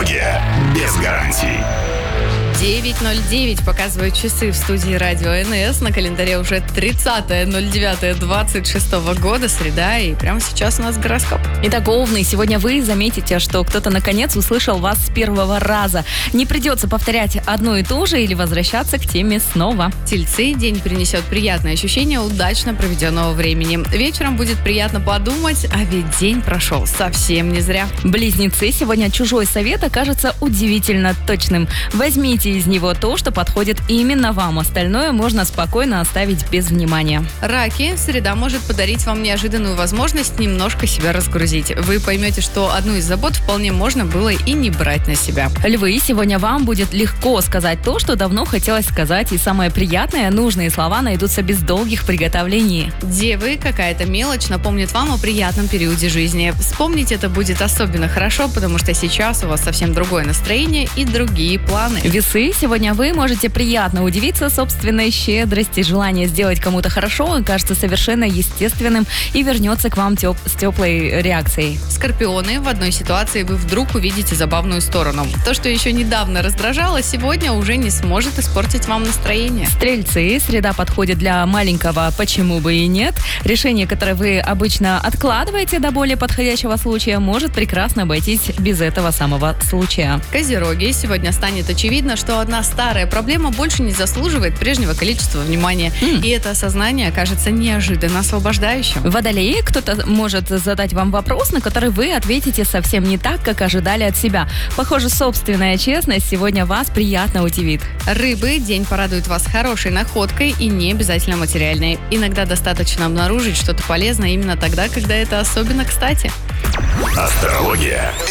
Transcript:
Астрология без гарантий. 9:09 показывают часы в студии Радио НС. На календаре уже 30.09.26 года, среда, и прямо сейчас у нас гороскоп. Итак, Овны, сегодня вы заметите, что кто-то наконец услышал вас с первого раза. Не придется повторять одно и то же или возвращаться к теме снова. Тельцы, день принесет приятное ощущение удачно проведенного времени. Вечером будет приятно подумать, а ведь день прошел совсем не зря. Близнецы, сегодня чужой совет окажется удивительно точным. Возьмите из него то, что подходит именно вам. Остальное можно спокойно оставить без внимания. Раки, среда может подарить вам неожиданную возможность немножко себя разгрузить. Вы поймете, что одну из забот вполне можно было и не брать на себя. Львы, сегодня вам будет легко сказать то, что давно хотелось сказать, и самое приятное, нужные слова найдутся без долгих приготовлений. Девы, какая-то мелочь напомнит вам о приятном периоде жизни. Вспомнить это будет особенно хорошо, потому что сейчас у вас совсем другое настроение и другие планы. Весы, сегодня вы можете приятно удивиться собственной щедрости. Желание сделать кому-то хорошо окажется совершенно естественным и вернется к вам с теплой реакцией. Скорпионы, в одной ситуации вы вдруг увидите забавную сторону. То, что еще недавно раздражало, сегодня уже не сможет испортить вам настроение. Стрельцы, среда подходит для маленького «почему бы и нет». Решение, которое вы обычно откладываете до более подходящего случая, может прекрасно обойтись без этого самого случая. Козероги, сегодня станет очевидно, что одна старая проблема больше не заслуживает прежнего количества внимания. И это осознание окажется неожиданно освобождающим. Водолеи, кто-то может задать вам вопрос, на который вы ответите совсем не так, как ожидали от себя. Похоже, собственная честность сегодня вас приятно удивит. Рыбы, день порадует вас хорошей находкой и не обязательно материальной. Иногда достаточно обнаружить что-то полезное именно тогда, когда это особенно кстати. Астрология